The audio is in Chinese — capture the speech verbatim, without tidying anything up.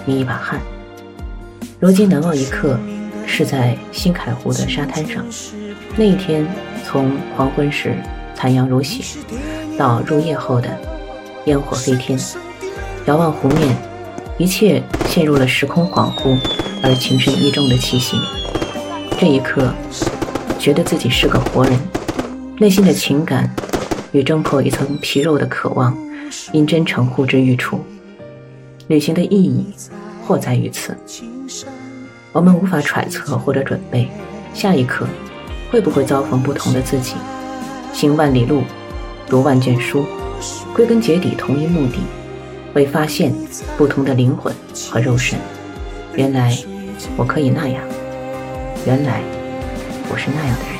你一把汗。如今难忘一刻是在新凯湖的沙滩上，那一天从黄昏时残阳如血到入夜后的烟火飞天，遥望湖面，一切陷入了时空恍惚而情深意重的气息里。这一刻觉得自己是个活人，内心的情感与挣破一层皮肉的渴望因真诚呼之欲出。旅行的意义或在于此，我们无法揣测或者准备下一刻会不会遭逢不同的自己。行万里路，读万卷书，归根结底同一目的，为发现不同的灵魂和肉身。原来我可以那样，原来我是那样的人。